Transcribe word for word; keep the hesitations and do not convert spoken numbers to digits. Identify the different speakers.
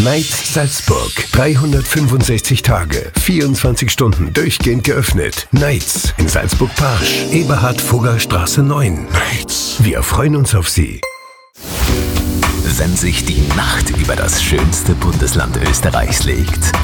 Speaker 1: Nights Salzburg. dreihundertfünfundsechzig Tage, vierundzwanzig Stunden durchgehend geöffnet. Nights in Salzburg-Parsch, Eberhard-Fugger-Straße neun. Nights. Wir freuen uns auf Sie.
Speaker 2: Wenn sich die Nacht über das schönste Bundesland Österreichs legt,